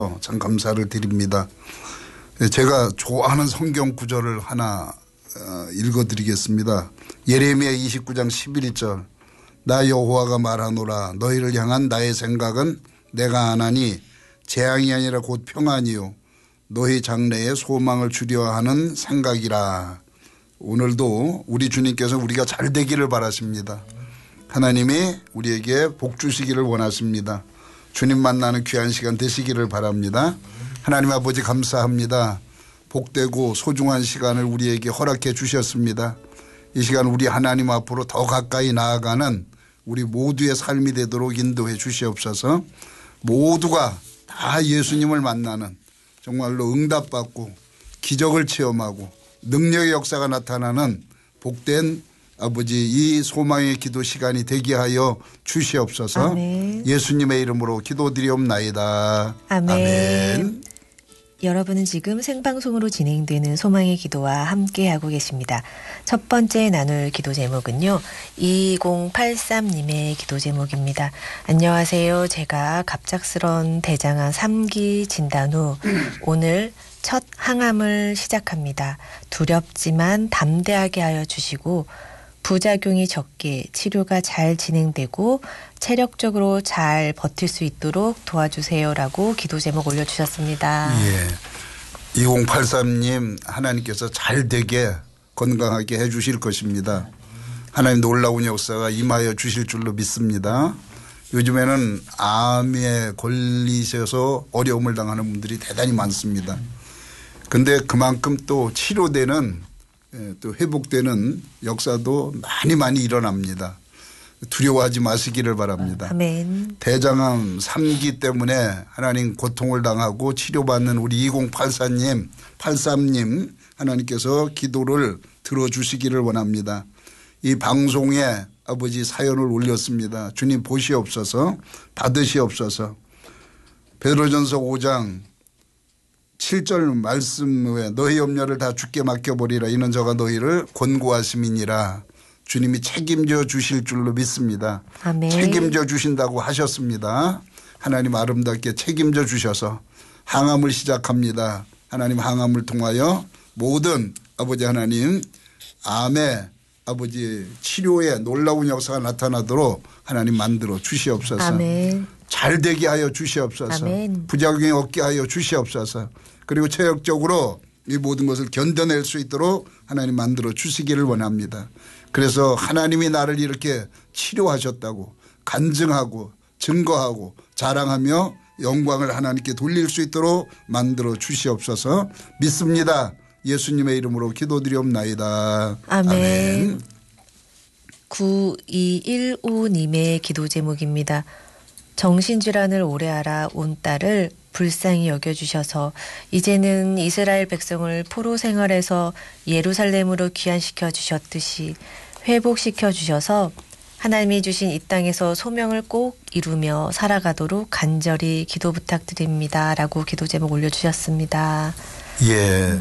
참 감사를 드립니다. 제가 좋아하는 성경 구절을 하나 읽어드리겠습니다. 예레미야 29장 11절. 나 여호와가 말하노라 너희를 향한 나의 생각은 내가 안하니 재앙이 아니라 곧 평안이요 너희 장래에 소망을 주려 하는 생각이라. 오늘도 우리 주님께서 우리가 잘 되기를 바라십니다. 하나님이 우리에게 복 주시기를 원하십니다. 주님 만나는 귀한 시간 되시기를 바랍니다. 하나님 아버지 감사합니다. 복되고 소중한 시간을 우리에게 허락해 주셨습니다. 이 시간 우리 하나님 앞으로 더 가까이 나아가는 우리 모두의 삶이 되도록 인도해 주시옵소서. 모두가 다 예수님을 만나는 정말로 응답받고 기적을 체험하고 능력의 역사가 나타나는 복된 아버지 이 소망의 기도 시간이 되게 하여 주시옵소서. 아멘. 예수님의 이름으로 기도드리옵나이다. 아멘. 아멘. 여러분은 지금 생방송으로 진행되는 소망의 기도와 함께하고 계십니다. 첫 번째 나눌 기도 제목은요. 2083님의 기도 제목입니다. 안녕하세요. 제가 갑작스런 대장암 3기 진단 후 오늘 첫 항암을 시작합니다. 두렵지만 담대하게 하여 주시고 부작용이 적게 치료가 잘 진행되고 체력적으로 잘 버틸 수 있도록 도와주세요라고 기도 제목 올려주셨습니다. 예, 2083님 하나님께서 잘 되게 건강하게 해 주실 것입니다. 하나님 놀라운 역사가 임하여 주실 줄로 믿습니다. 요즘에는 암에 걸리셔서 어려움을 당하는 분들이 대단히 많습니다. 그런데 그만큼 또 치료되는 또 회복되는 역사도 많이 일어납니다. 두려워하지 마시기를 바랍니다. 아멘. 대장암 3기 때문에 하나님 고통을 당하고 치료받는 우리 2084님, 83님 하나님께서 기도를 들어주시기를 원합니다. 이 방송에 아버지 사연을 올렸습니다. 주님 보시옵소서 받으시옵소서. 베드로전서 5장 7절 말씀 후에 너희 염려를 다 주께 맡겨버리라. 이는 저가 너희를 권고하심이니라. 주님이 책임져 주실 줄로 믿습니다. 아멘. 책임져 주신다고 하셨습니다. 하나님 아름답게 책임져 주셔서 항암을 시작합니다. 하나님 항암을 통하여 모든 아버지 하나님 암의 아버지 치료에 놀라운 역사가 나타나도록 하나님 만들어 주시옵소서. 아멘. 잘 되게 하여 주시옵소서. 아멘. 부작용이 없게 하여 주시옵소서. 그리고 체력적으로 이 모든 것을 견뎌낼 수 있도록 하나님 만들어 주시기를 원합니다. 그래서 하나님이 나를 이렇게 치료하셨다고 간증하고 증거하고 자랑하며 영광을 하나님께 돌릴 수 있도록 만들어 주시옵소서. 믿습니다. 예수님의 이름으로 기도드리옵나이다. 아멘. 아멘. 9215님의 기도 제목입니다. 정신질환을 오래 앓아 온 딸을 불쌍히 여겨주셔서 이제는 이스라엘 백성을 포로 생활에서 예루살렘으로 귀환시켜 주셨듯이 회복시켜 주셔서 하나님이 주신 이 땅에서 소명을 꼭 이루며 살아가도록 간절히 기도 부탁드립니다. 라고 기도 제목 올려주셨습니다. 예.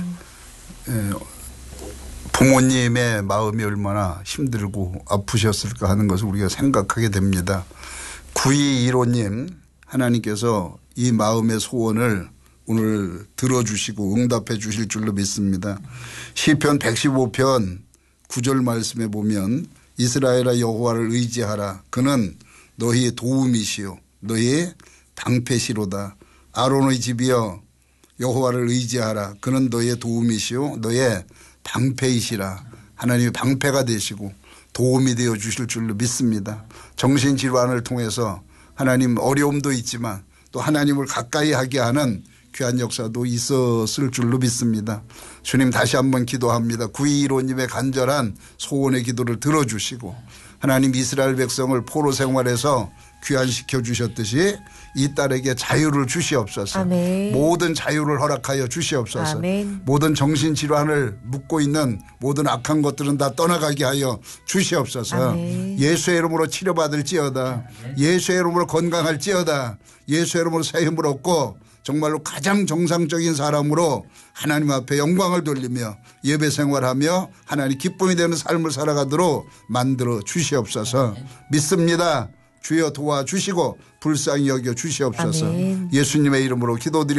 부모님의 마음이 얼마나 힘들고 아프셨을까 하는 것을 우리가 생각하게 됩니다. 9215님 하나님께서 이 마음의 소원을 오늘 들어주시고 응답해 주실 줄로 믿습니다. 시편 115편 9절 말씀에 보면 이스라엘아 여호와를 의지하라. 그는 너희의 도움이시요 너희의 방패시로다. 아론의 집이여 여호와를 의지하라. 그는 너희의 도움이시요 너희의 방패이시라. 하나님의 방패가 되시고 도움이 되어 주실 줄로 믿습니다. 정신질환을 통해서 하나님 어려움도 있지만 또 하나님을 가까이 하게 하는 귀한 역사도 있었을 줄로 믿습니다. 주님 다시 한번 기도합니다. 9215님의 간절한 소원의 기도를 들어주시고 하나님 이스라엘 백성을 포로 생활에서 귀환시켜 주셨듯이 이 딸에게 자유를 주시옵소서. 아멘. 모든 자유를 허락하여 주시옵소서. 아멘. 모든 정신질환을 묶고 있는 모든 악한 것들은 다 떠나가게 하여 주시옵소서. 아멘. 예수의 이름으로 치료받을지어다. 예수의 이름으로 건강할지어다. 예수의 이름으로 새 힘을 얻고 정말로 가장 정상적인 사람으로 하나님 앞에 영광을 돌리며 예배 생활하며 하나님 기쁨이 되는 삶을 살아가도록 만들어 주시옵소서. 믿습니다. 주여 도와주시고 불쌍히 여겨 주시옵소서. 아멘. 예수님의 이름으로 기도드립니다.